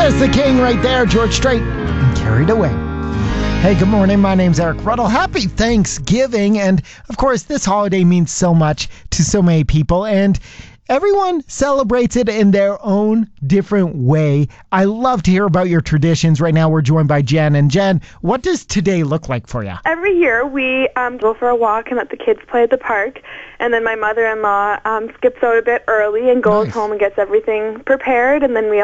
There's the king right there, George Strait, and Carried Away. Hey, good morning. My name's Eric Ruddle. Happy Thanksgiving. And, of course, this holiday means so much to so many people. And everyone celebrates it in their own different way. I love to hear about your traditions. Right now, we're joined by Jen. And Jen, what does today look like for you? Every year, we go for a walk and let the kids play at the park. And then my mother-in-law skips out a bit early and goes home and gets everything prepared. And then we